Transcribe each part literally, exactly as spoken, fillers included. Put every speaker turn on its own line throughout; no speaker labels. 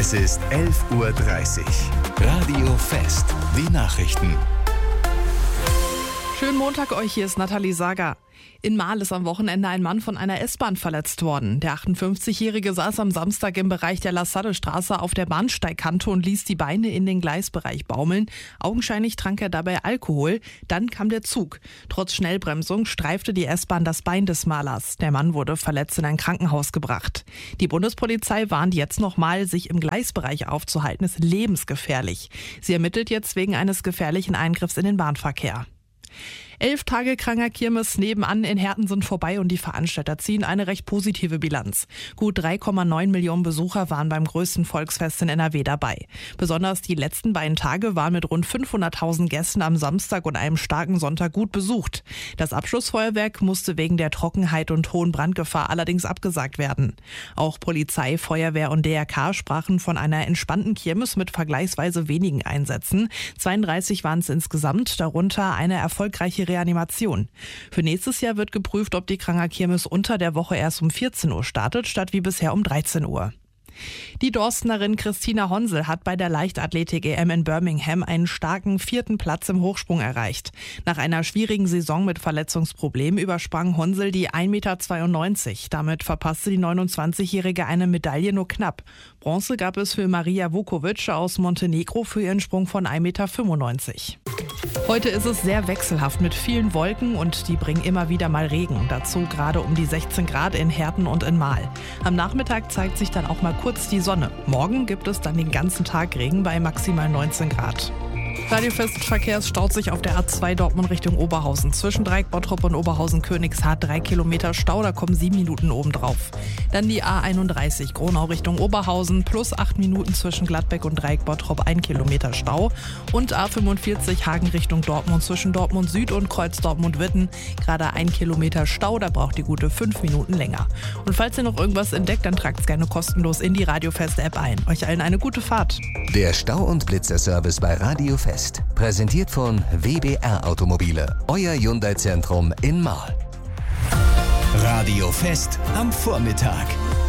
Es ist elf Uhr dreißig. Radio Fest. Die Nachrichten.
Schönen Montag euch, hier ist Nathalie Sager. In Marl ist am Wochenende ein Mann von einer S-Bahn verletzt worden. Der achtundfünfzigjährige saß am Samstag im Bereich der La-Salle-Straße auf der Bahnsteigkante und ließ die Beine in den Gleisbereich baumeln. Augenscheinlich trank er dabei Alkohol. Dann kam der Zug. Trotz Schnellbremsung streifte die S-Bahn das Bein des Malers. Der Mann wurde verletzt in ein Krankenhaus gebracht. Die Bundespolizei warnt jetzt nochmal, sich im Gleisbereich aufzuhalten, ist lebensgefährlich. Sie ermittelt jetzt wegen eines gefährlichen Eingriffs in den Bahnverkehr. Elf Tage Kranger Kirmes nebenan in Herten sind vorbei und die Veranstalter ziehen eine recht positive Bilanz. Gut drei Komma neun Millionen Besucher waren beim größten Volksfest in N R W dabei. Besonders die letzten beiden Tage waren mit rund fünfhunderttausend Gästen am Samstag und einem starken Sonntag gut besucht. Das Abschlussfeuerwerk musste wegen der Trockenheit und hohen Brandgefahr allerdings abgesagt werden. Auch Polizei, Feuerwehr und D R K sprachen von einer entspannten Kirmes mit vergleichsweise wenigen Einsätzen. zweiunddreißig waren es insgesamt, darunter eine erfolgreiche Reanimation. Für nächstes Jahr wird geprüft, ob die Kranger Kirmes unter der Woche erst um vierzehn Uhr startet, statt wie bisher um dreizehn Uhr. Die Dorstnerin Christina Honsel hat bei der Leichtathletik-E M in Birmingham einen starken vierten Platz im Hochsprung erreicht. Nach einer schwierigen Saison mit Verletzungsproblemen übersprang Honsel die ein Komma zweiundneunzig Meter. Damit verpasste die neunundzwanzigjährige eine Medaille nur knapp. Bronze gab es für Marija Vukovic aus Montenegro für ihren Sprung von ein Komma fünfundneunzig Meter. Heute ist es sehr wechselhaft mit vielen Wolken und die bringen immer wieder mal Regen. Dazu gerade um die sechzehn Grad in Herten und in Marl. Am Nachmittag zeigt sich dann auch mal kurz die Sonne. Morgen gibt es dann den ganzen Tag Regen bei maximal neunzehn Grad. Radiofest Verkehrs staut sich auf der A zwei Dortmund Richtung Oberhausen. Zwischen Dreieck Bottrop und Oberhausen-Königshardt drei Kilometer Stau, da kommen sieben Minuten obendrauf. Dann die A einunddreißig Gronau Richtung Oberhausen, plus acht Minuten zwischen Gladbeck und Dreieck Bottrop, ein Kilometer Stau. Und A fünfundvierzig Hagen Richtung Dortmund zwischen Dortmund Süd und Kreuz Dortmund-Witten, gerade ein Kilometer Stau, da braucht die gute fünf Minuten länger. Und falls ihr noch irgendwas entdeckt, dann tragt es gerne kostenlos in die Radiofest-App ein. Euch allen eine gute Fahrt.
Der Stau- und Blitzer-Service bei Radio Fest. Präsentiert von W B R Automobile, euer Hyundai-Zentrum in Marl. Radio Fest am Vormittag.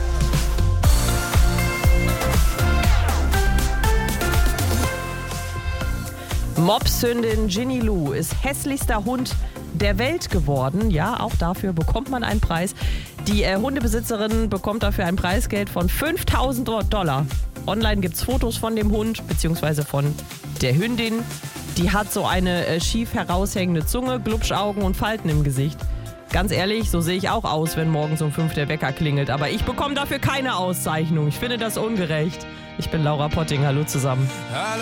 Mopshündin Ginny Lou ist hässlichster Hund der Welt geworden. Ja, auch dafür bekommt man einen Preis. Die äh, Hundebesitzerin bekommt dafür ein Preisgeld von fünftausend Dollar. Online gibt es Fotos von dem Hund bzw. von der Hündin. Die hat so eine äh, schief heraushängende Zunge, Glubschaugen und Falten im Gesicht. Ganz ehrlich, so sehe ich auch aus, wenn morgens um fünf der Wecker klingelt. Aber ich bekomme dafür keine Auszeichnung. Ich finde das ungerecht. Ich bin Laura Potting. Hallo zusammen. Hallo.